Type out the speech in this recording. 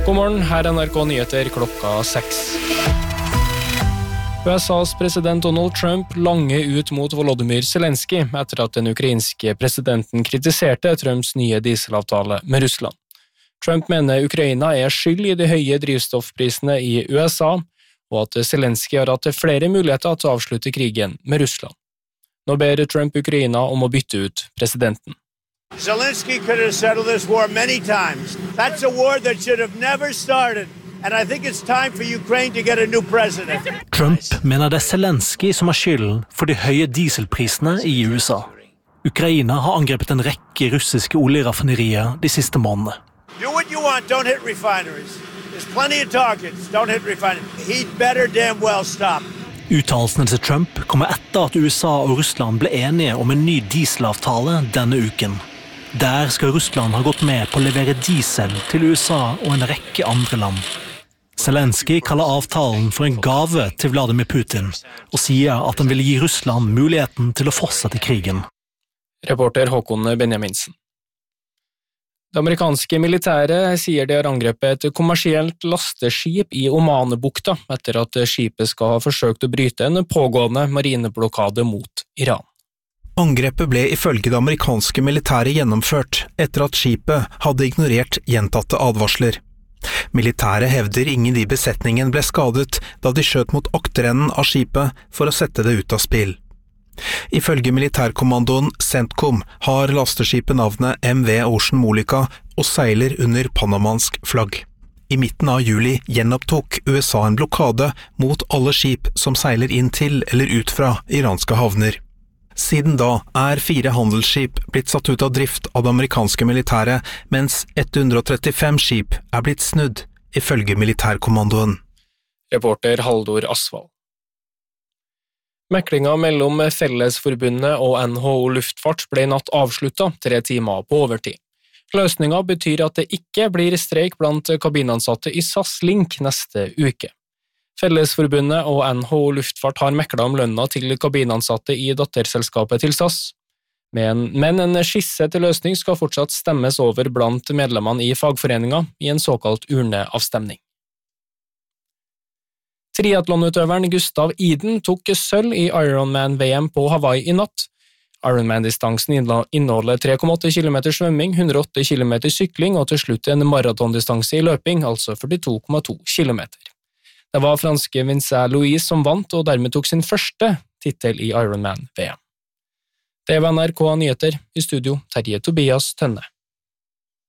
God morgen, her NRK Nyheter klokka 6. USAs president Donald Trump langer ut mot Volodymyr Zelensky etter at den ukrainske presidenten kritiserte Trumps nye dieselavtale med Russland. Trump mener Ukraina skyld i de høye drivstoffprisene i USA, og at Zelensky har hatt flere muligheter til å avslutte krigen med Russland. Nå ber Trump Ukraina om å bytte ut presidenten. Zelensky could have settled this war many times. That's a war that should have never started. And I think it's time for Ukraine to get a new president. Trump mener det Zelensky som har skylden for de høye dieselprisene i USA. Ukraina har angrepet en rekke russiske oljeraffinerier de siste månedene. Do what you want, don't hit refineries. There's plenty of targets, don't hit refineries. He'd better damn well stop. Uttalelsene til Trump kommer etter at USA og Russland ble enige om en ny dieselavtale denne uken. Der skal Russland ha gått med på å levere diesel til USA og en rekke andre land. Zelensky kaller avtalen for en gave til Vladimir Putin, og sier at han vil gi Russland muligheten til å fortsette krigen. Reporter Håkon Benjaminsen. Det amerikanske militæret sier de har angrepet et kommersielt lasteskip i Omanebukta etter at skipet skal ha forsøkt å bryte en pågående marineblokade mot Iran. Angrepet ble ifølge det amerikanske militæret gjennomført etter at skipet hadde ignorert gjentatte advarsler. Militæret hevder ingen i besetningen ble skadet da de skjøt mot akterenden av skipet for å sette det ut av spill. Ifølge militærkommandoen CENTCOM har lasteskipet navnet MV Ocean Monica og seiler under panamansk flagg. I midten av juli gjenopptok USA en blokade mot alle skip som seiler inn til eller ut fra iranske havner. Siden da 4 handelsskip blitt satt ut av drift av det amerikanske militæret, mens 135 skip blitt snudd, ifølge militærkommandoen. Reporter Haldor Asvald. Meklinga mellom Fellesforbundet og NHO Luftfart ble i natt avsluttet 3 timer på overtid. Løsningen betyr at det ikke blir streik blant kabinansatte i SAS Link neste uke. Fellesforbundet og NHO Luftfart har meklet om lønna til kabinansatte i datterselskapet til SAS, men en skisse til løsning skal fortsatt stemmes over blant medlemmene i fagforeninga i en såkalt urneavstemning. Triathlonutøveren Gustav Iden tok sølv i Ironman-VM på Hawaii i natt. Ironman-distansen inneholder 3,8 km svømming, 108 km sykling og til slutt en maratondistanse i løping, altså 42,2 km. Det var franske Vincent Louis som vant og dermed tok sin første titel i Ironman-VM. Det var NRK Nyheter, i studio Terje Tobias Tønne.